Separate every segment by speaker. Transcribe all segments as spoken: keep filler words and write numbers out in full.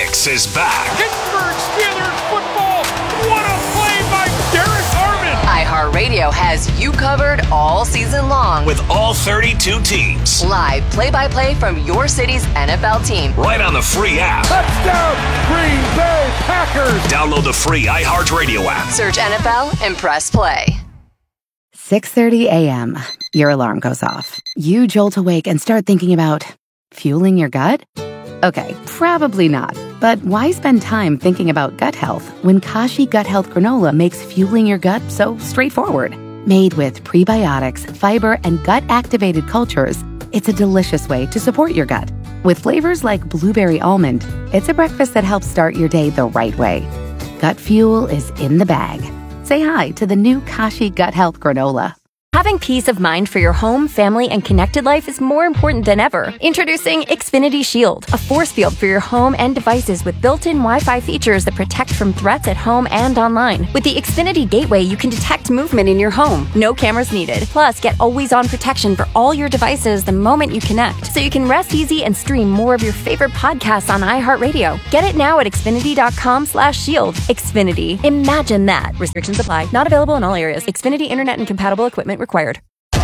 Speaker 1: Fix is back.
Speaker 2: Pittsburgh Steelers football. What a play by Derek Armand.
Speaker 3: iHeartRadio has you covered all season long
Speaker 1: With all thirty-two teams.
Speaker 3: live play-by-play from your city's N F L team.
Speaker 1: Right on the free app.
Speaker 2: Touchdown, Green Bay Packers.
Speaker 1: Download the free iHeartRadio app.
Speaker 3: Search N F L and press play.
Speaker 4: six thirty a.m. Your alarm goes off. You jolt awake and start thinking about fueling your gut? Okay, probably not. But why spend time thinking about gut health when Kashi Gut Health Granola makes fueling your gut so straightforward? Made with prebiotics, fiber, and gut-activated cultures, it's a delicious way to support your gut. With flavors like blueberry almond, it's a breakfast that helps start your day the right way. Gut fuel is in the bag. Say hi to the new Kashi Gut Health Granola.
Speaker 5: Having peace of mind for your home, family, and connected life is more important than ever. Introducing Xfinity Shield, a force field for your home and devices with built-in Wi-Fi features that protect from threats at home and online. With the Xfinity Gateway, you can detect movement in your home. No cameras needed. Plus, get always-on protection for all your devices the moment you connect, so you can rest easy and stream more of your favorite podcasts on iHeartRadio. Get it now at Xfinity.com slash shield. Xfinity. Imagine that. Restrictions apply. Not available in all areas. Xfinity Internet and compatible equipment required.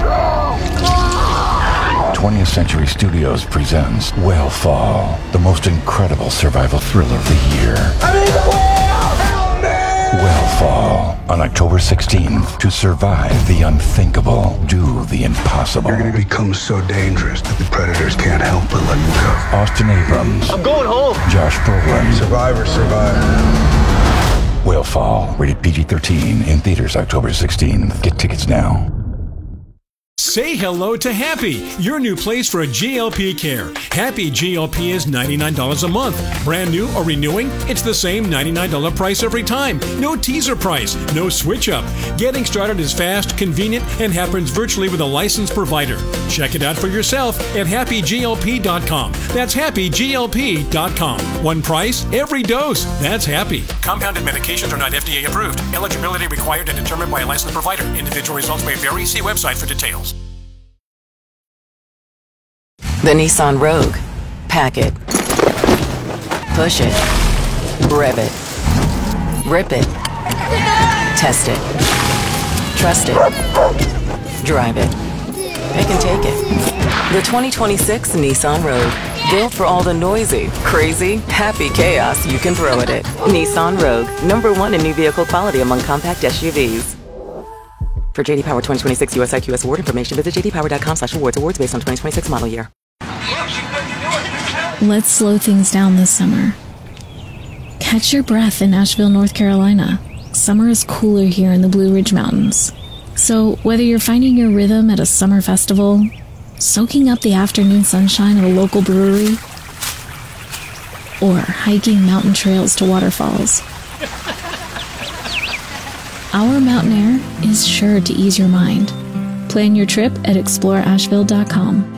Speaker 6: twentieth Century Studios presents Whale Fall, the most incredible survival thriller of the year.
Speaker 2: I mean, whale, help me!
Speaker 6: Whale Fall, on October sixteenth. To survive the unthinkable, do the impossible.
Speaker 7: You're going to become so dangerous that the predators can't help but let you go.
Speaker 6: Austin Abrams.
Speaker 8: I'm going home.
Speaker 6: Josh Brolin.
Speaker 7: Survivor, survivor.
Speaker 6: Whale Fall, rated P G thirteen, in theaters October sixteenth. Get tickets now.
Speaker 9: Say hello to Happy, your new place for a G L P care. Happy G L P is ninety-nine dollars a month. Brand new or renewing, it's the same ninety-nine dollars price every time. No teaser price, no switch up. Getting started is fast, convenient, and happens virtually with a licensed provider. Check it out for yourself at happy G L P dot com. That's happy G L P dot com. One price, every dose. That's Happy. Compounded medications are not F D A approved. Eligibility required and determined by a licensed provider. Individual results may vary. See website for details.
Speaker 3: The Nissan Rogue. Pack it. Push it. Rev it. Rip it. Test it. Trust it. Drive it. Pick and take it. The twenty twenty-six Nissan Rogue. Built for all the noisy, crazy, happy chaos you can throw at it. Nissan Rogue. Number one in new vehicle quality among compact S U Vs. For J D Power twenty twenty-six U S I Q S award information, visit j d power dot com slash awards. Awards based on twenty twenty-six model year.
Speaker 10: Let's slow things down this summer. Catch your breath in Asheville, North Carolina. Summer is cooler here in the Blue Ridge Mountains. So whether you're finding your rhythm at a summer festival, soaking up the afternoon sunshine at a local brewery, or hiking mountain trails to waterfalls, our mountain air is sure to ease your mind. Plan your trip at explore asheville dot com.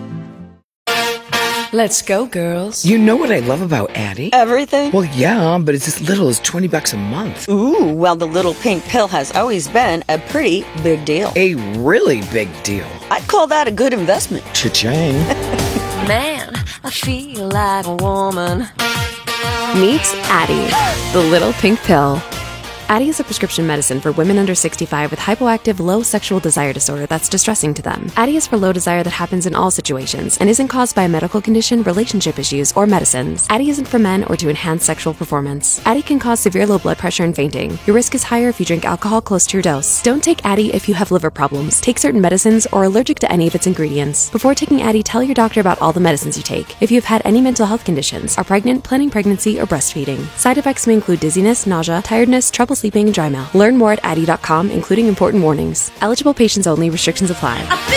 Speaker 11: Let's go, girls.
Speaker 12: You know what I love about Addie?
Speaker 11: Everything?
Speaker 12: Well, yeah, but it's as little as twenty bucks a month.
Speaker 11: Ooh, well, the little pink pill has always been a pretty big deal.
Speaker 12: A really big deal.
Speaker 11: I'd call that a good investment.
Speaker 12: Cha-ching.
Speaker 5: Man, I feel like a woman. Meet Addie, the little pink pill. Addie is a prescription medicine for women under sixty-five with hypoactive low sexual desire disorder that's distressing to them. Addie is for low desire that happens in all situations and isn't caused by a medical condition, relationship issues, or medicines. Addie isn't for men or to enhance sexual performance. Addie can cause severe low blood pressure and fainting. Your risk is higher if you drink alcohol close to your dose. Don't take Addie if you have liver problems, take certain medicines, or are allergic to any of its ingredients. Before taking Addie, tell your doctor about all the medicines you take. If you've had any mental health conditions, are pregnant, planning pregnancy, or breastfeeding. Side effects may include dizziness, nausea, tiredness, trouble sleeping, and dry mouth. Learn more at addie dot com, including important warnings. Eligible patients only. Restrictions apply.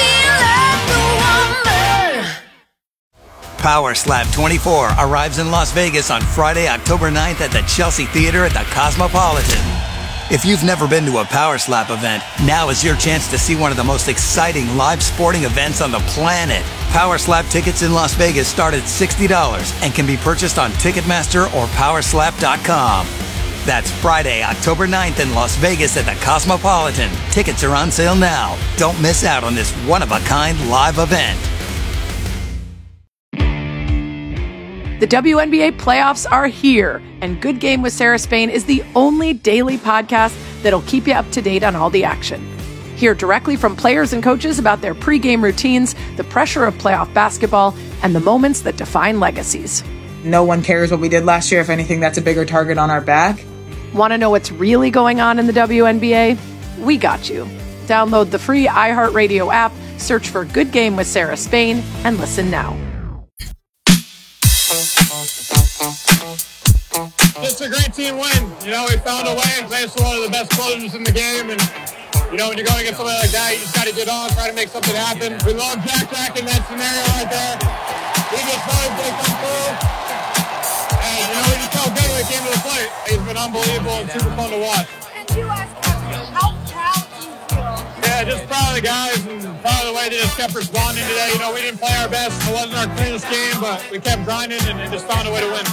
Speaker 13: Power Slap twenty-four arrives in Las Vegas on Friday, October ninth at the Chelsea Theater at the Cosmopolitan. If you've never been to a Power Slap event, now is your chance to see one of the most exciting live sporting events on the planet. Power Slap tickets in Las Vegas start at sixty dollars and can be purchased on Ticketmaster or power slap dot com. That's Friday, October ninth in Las Vegas at the Cosmopolitan. Tickets are on sale now. Don't miss out on this one-of-a-kind live event.
Speaker 8: The W N B A playoffs are here, and Good Game with Sarah Spain is the only daily podcast that'll keep you up to date on all the action. Hear directly from players and coaches about their pregame routines, the pressure of playoff basketball, and the moments that define legacies.
Speaker 14: No one cares what we did last year. If anything, that's a bigger target on our back.
Speaker 8: Want to know what's really going on in the W N B A? We got you. Download the free iHeartRadio app, search for Good Game with Sarah Spain, and listen now.
Speaker 2: It's a great team win. You know, we found a way. Players are one of the best closers in the game. And, you know, when you're going against somebody like that, you just got to get on, try to make something happen. We love Jack Jack in that scenario right there. He gets home, they come through. And, you know, we just felt good when it came to the plate. He's been unbelievable and super fun to watch.
Speaker 15: And you as captain, how proud do you feel?
Speaker 2: Yeah, just proud of the guys and proud of the way they just kept responding today. You know, we didn't play our best. It wasn't our cleanest game, but we kept grinding and, and just found a way to win.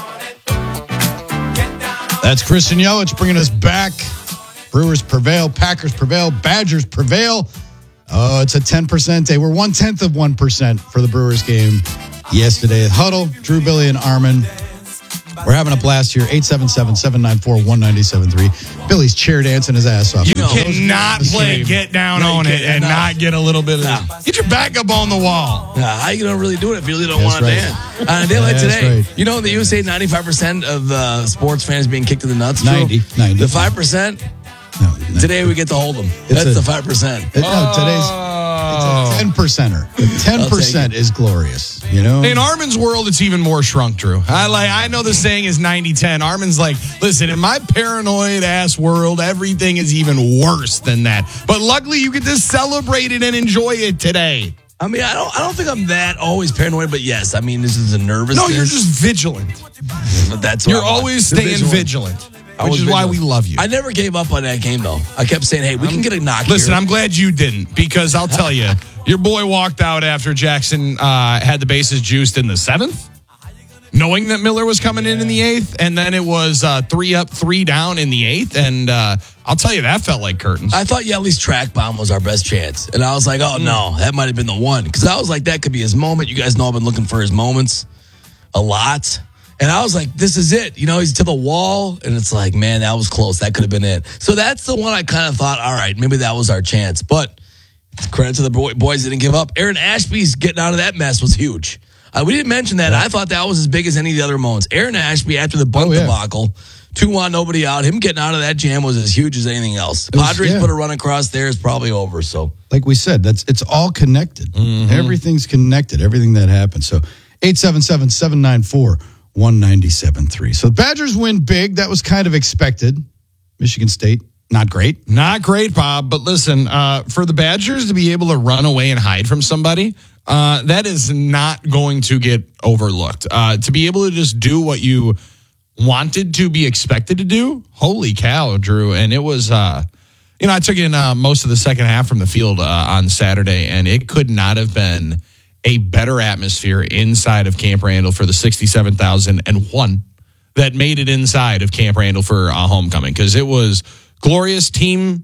Speaker 16: That's Kristen Yelich bringing us back. Brewers prevail, Packers prevail, Badgers prevail. Oh, it's a ten percent day. We're one-tenth of one percent for the Brewers game yesterday. Huddle, Drew, Billy, and Armin. We're having a blast here. eight seven seven, seven nine four, one nine seven three. Billy's chair dancing his ass off.
Speaker 17: You cannot play get down no, on it and not. not get a little bit of nah. Get your back up on the wall.
Speaker 18: Nah, how are you going to really do it if you really don't
Speaker 16: That's
Speaker 18: want
Speaker 16: right.
Speaker 18: to dance? On a day like
Speaker 16: That's
Speaker 18: today,
Speaker 16: right.
Speaker 18: you know, the U S A ninety-five percent of uh, sports fans being kicked in the nuts.
Speaker 16: ninety, ninety.
Speaker 18: The five percent,
Speaker 16: no,
Speaker 18: today we get to hold them. That's a, the five percent.
Speaker 16: It, no, today's it's a ten percenter. The ten percent is glorious, you know?
Speaker 17: In Armin's world, it's even more shrunk, Drew. I like. I know the saying is ninety ten. Armin's like, listen, in my paranoid ass world, everything is even worse than that. But luckily, you get to celebrate it and enjoy it today.
Speaker 18: I mean, I don't I don't think I'm that always paranoid, but yes, I mean, this is a nervousness.
Speaker 17: No, you're just vigilant.
Speaker 18: But that's
Speaker 17: You're always staying vigilant. vigilant. Which is why we love you.
Speaker 18: I never gave up on that game, though. I kept saying, hey, we
Speaker 17: I'm,
Speaker 18: can get a knock
Speaker 17: Listen,
Speaker 18: here.
Speaker 17: I'm glad you didn't, because I'll tell you, your boy walked out after Jackson uh, had the bases juiced in the seventh, knowing that Miller was coming in in the eighth, and then it was uh, three up, three down in the eighth, and uh, I'll tell you, that felt like curtains.
Speaker 18: I thought Yelly's track bomb was our best chance, and I was like, oh, no, that might have been the one, because I was like, that could be his moment. You guys know I've been looking for his moments a lot. And I was like, this is it. You know, he's to the wall. And it's like, man, that was close. That could have been it. So that's the one I kind of thought, all right, maybe that was our chance. But credit to the boy, boys that didn't give up. Aaron Ashby's getting out of that mess was huge. Uh, we didn't mention that. I thought that was as big as any of the other moments. Aaron Ashby, after the bunt oh, yeah. debacle, two on, nobody out. Him getting out of that jam was as huge as anything else. Was, Padres yeah. put a run across there. It's probably over. So,
Speaker 16: like we said, that's it's all connected. Mm-hmm. Everything's connected. Everything that happened. So, eight seven seven, seven nine four, one nine seven three. So the Badgers win big. That was kind of expected. Michigan State, not great.
Speaker 17: Not great, Bob. But listen, uh, for the Badgers to be able to run away and hide from somebody, uh, that is not going to get overlooked. Uh, to be able to just do what you wanted to be expected to do, holy cow, Drew. And it was, uh, you know, I took in uh, most of the second half from the field uh, on Saturday, and it could not have been a better atmosphere inside of Camp Randall for the sixty-seven thousand one that made it inside of Camp Randall for a homecoming, because it was glorious. Team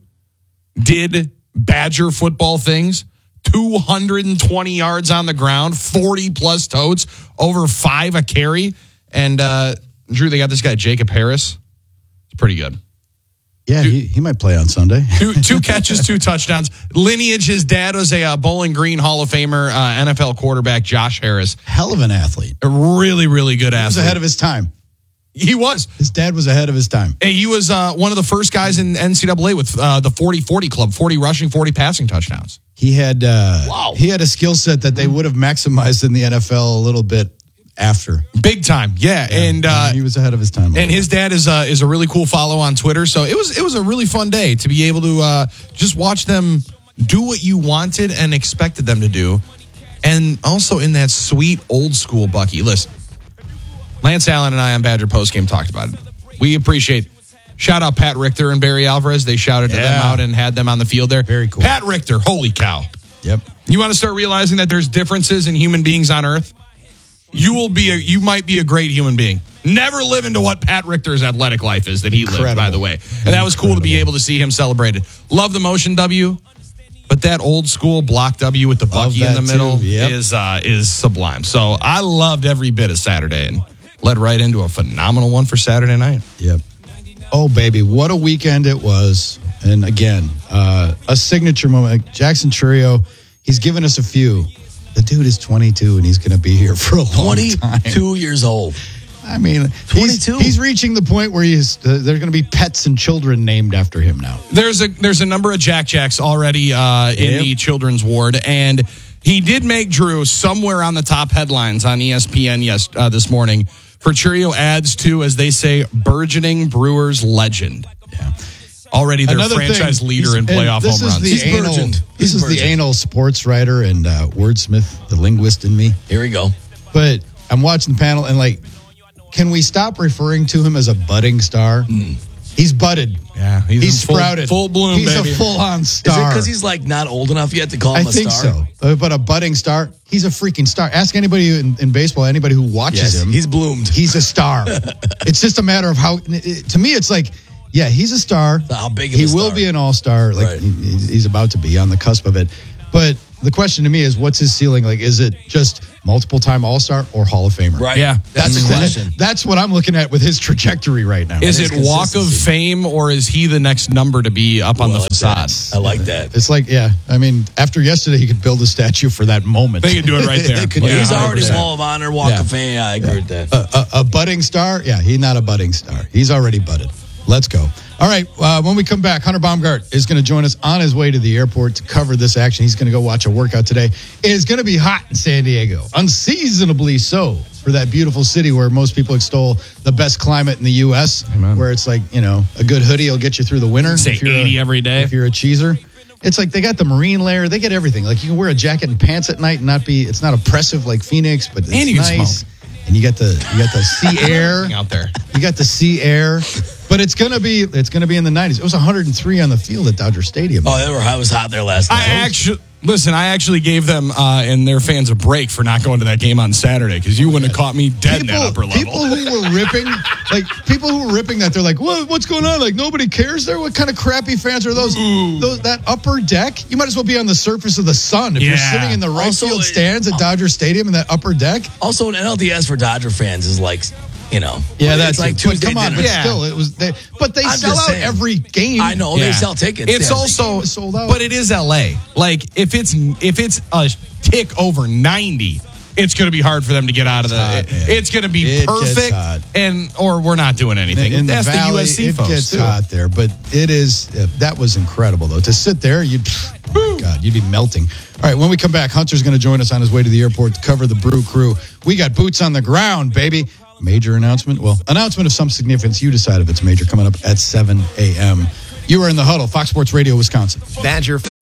Speaker 17: did Badger football things, two hundred twenty yards on the ground, forty plus totes, over five a carry. And uh, Drew, they got this guy, Jacob Harris. It's pretty good.
Speaker 16: Yeah, two, he, he might play on Sunday.
Speaker 17: two, two catches, two touchdowns. Lineage, his dad was a uh, Bowling Green Hall of Famer, uh, N F L quarterback, Josh Harris.
Speaker 16: Hell of an athlete.
Speaker 17: A really, really good athlete. He
Speaker 16: was ahead of his time.
Speaker 17: He was.
Speaker 16: His dad was ahead of his time.
Speaker 17: And he was uh, one of the first guys in N C double A with uh, the forty forty club, forty rushing, forty passing touchdowns.
Speaker 16: He had uh, wow. He had a skill set that they would have maximized in the N F L a little bit after.
Speaker 17: Big time, yeah. yeah and uh,
Speaker 16: he was ahead of his time.
Speaker 17: And his dad is uh, is a really cool follow on Twitter. So it was it was a really fun day to be able to uh, just watch them do what you wanted and expected them to do. And also in that sweet old school Bucky. Listen, Lance Allen and I on Badger Postgame talked about it. We appreciate. Shout out Pat Richter and Barry Alvarez. They shouted yeah. to them out and had them on the field there.
Speaker 16: Very cool.
Speaker 17: Pat Richter, holy cow.
Speaker 16: Yep.
Speaker 17: You want to start realizing that there's differences in human beings on Earth? You will be a, you might be a great human being. Never live into what Pat Richter's athletic life is that he Incredible. lived, by the way. And Incredible. that was cool to be able to see him celebrated. Love the motion W, but that old school block W with the Bucky in the middle yep. is uh, is sublime. So I loved every bit of Saturday. And led right into a phenomenal one for Saturday night.
Speaker 16: Yep. Oh, baby, what a weekend it was. And again, uh, a signature moment. Like Jackson Chourio, he's given us a few. The dude is twenty-two, and he's going to be here for a long time.
Speaker 18: twenty-two years old.
Speaker 16: I mean, twenty-two. He's, he's reaching the point where he's uh, there are going to be pets and children named after him now.
Speaker 17: There's a there's a number of Jack Jacks already uh, in
Speaker 16: Yep.
Speaker 17: the children's ward, and he did make Drew somewhere on the top headlines on E S P N yes uh, this morning for Chourio adds to, as they say, burgeoning Brewers legend.
Speaker 16: Yeah.
Speaker 17: Already their
Speaker 16: Another
Speaker 17: franchise
Speaker 16: thing,
Speaker 17: leader in
Speaker 16: and
Speaker 17: playoff
Speaker 16: this
Speaker 17: home
Speaker 16: is
Speaker 17: runs.
Speaker 16: The
Speaker 17: He's
Speaker 16: anal,
Speaker 17: burgeoned.
Speaker 16: This
Speaker 17: He's
Speaker 16: is
Speaker 17: burgeoned.
Speaker 16: the anal sports writer and uh, wordsmith, the linguist in me.
Speaker 18: Here we go.
Speaker 16: But I'm watching the panel and like, can we stop referring to him as a budding star?
Speaker 18: Mm.
Speaker 16: He's budded.
Speaker 17: Yeah, he's,
Speaker 16: He's
Speaker 17: in full,
Speaker 16: sprouted.
Speaker 17: full bloom.
Speaker 16: He's
Speaker 17: baby.
Speaker 16: a full-on
Speaker 18: Is
Speaker 16: star.
Speaker 18: it because he's like not old enough yet to call him
Speaker 16: I
Speaker 18: a
Speaker 16: think
Speaker 18: star?
Speaker 16: so. Uh, But a budding star, he's a freaking star. Ask anybody in, in baseball, anybody who watches
Speaker 18: Yes,
Speaker 16: him.
Speaker 18: he's bloomed.
Speaker 16: He's a star. It's just a matter of how. It, to me, it's like, yeah, he's a star.
Speaker 18: How big of
Speaker 16: he
Speaker 18: a
Speaker 16: will
Speaker 18: star?
Speaker 16: be an all-star. Like
Speaker 18: Right.
Speaker 16: he- he's he's about to be on the cusp of it. But the question to me is, what's his ceiling? Like, is it just multiple-time all-star or Hall of Famer?
Speaker 18: Right.
Speaker 17: Yeah,
Speaker 18: That's the
Speaker 16: And
Speaker 18: question.
Speaker 16: That's what I'm looking at with his trajectory right now.
Speaker 17: Is
Speaker 18: His
Speaker 17: it Walk of
Speaker 18: consistency.
Speaker 17: Fame, or is he the next number to be up on
Speaker 18: Well,
Speaker 17: the facade?
Speaker 18: I like that.
Speaker 16: It's like, yeah. I mean, after yesterday, he could build a statue for that moment.
Speaker 17: They could do it right there.
Speaker 16: They could
Speaker 17: Yeah,
Speaker 16: do it
Speaker 18: He's
Speaker 16: one hundred
Speaker 18: already
Speaker 16: percent.
Speaker 18: Wall of Honor, Walk
Speaker 16: Yeah.
Speaker 18: of Fame. Yeah, I agree with that.
Speaker 16: A, a, a budding star? Yeah, he's not a budding star. He's already budded. Let's go. All right, uh, when we come back, Hunter Baumgart is going to join us on his way to the airport to cover this action. He's going to go watch a workout today. It is going to be hot in San Diego, unseasonably so, for that beautiful city where most people extol the best climate in the U S,
Speaker 17: Amen.
Speaker 16: where it's like, you know, a good hoodie will get you through the winter.
Speaker 17: Say
Speaker 16: if you're
Speaker 17: eighty
Speaker 16: a,
Speaker 17: every day.
Speaker 16: If you're a cheeser. It's like they got the marine layer. They get everything. Like you can wear a jacket and pants at night and not be, it's not oppressive like Phoenix, but it's
Speaker 17: And you can
Speaker 16: nice.
Speaker 17: smoke.
Speaker 16: And you got the you got the sea air
Speaker 17: Out there.
Speaker 16: You got the sea air, but it's gonna be it's gonna be in the nineties. It was one hundred three on the field at Dodger Stadium.
Speaker 18: Oh, they were, I was hot there last
Speaker 17: I
Speaker 18: night.
Speaker 17: actually listen. I actually gave them uh, and their fans a break for not going to that game on Saturday because you wouldn't have caught me dead in that upper level.
Speaker 16: People who were ripping, like people who were ripping that, they're like, what, what's going on? Like nobody cares there. What kind of crappy fans are those? Those that upper deck? You might as well be on the surface of the sun if you're
Speaker 17: Yeah.
Speaker 16: sitting in the right
Speaker 18: Also,
Speaker 16: field
Speaker 18: it-
Speaker 16: stands at Dodger Stadium in that upper deck.
Speaker 18: Also, an N L D S for Dodger fans is like, you know.
Speaker 16: Yeah,
Speaker 18: it's
Speaker 16: that's
Speaker 18: like
Speaker 16: it. But
Speaker 18: Tuesday
Speaker 16: come on,
Speaker 18: dinner.
Speaker 16: but
Speaker 17: Yeah.
Speaker 16: still, it was. They, but they
Speaker 18: I'm
Speaker 16: sell
Speaker 18: just
Speaker 16: out
Speaker 18: saying.
Speaker 16: every game.
Speaker 18: I know,
Speaker 17: Yeah.
Speaker 18: they sell tickets.
Speaker 17: It's
Speaker 18: yeah.
Speaker 17: also
Speaker 16: is sold out.
Speaker 17: but it is L A. Like if it's if it's a tick over ninety, it's going to be hard for them to get out of the.
Speaker 16: hot, man.
Speaker 17: it's going to be
Speaker 16: It gets
Speaker 17: perfect,
Speaker 16: hot.
Speaker 17: and or we're not doing anything.
Speaker 16: In the
Speaker 17: That's
Speaker 16: valley,
Speaker 17: the U S C
Speaker 16: it
Speaker 17: folks
Speaker 16: gets
Speaker 17: too.
Speaker 16: hot there, but it is uh, that was incredible though. To sit there, you'd oh my God, you'd be melting. All right, when we come back, Hunter's going to join us on his way to the airport to cover the Brew Crew. We got boots on the ground, baby. Major announcement. Well, announcement of some significance. You decide if it's major. Coming up at seven a.m. You are in the huddle, Fox Sports Radio, Wisconsin.
Speaker 19: Badger.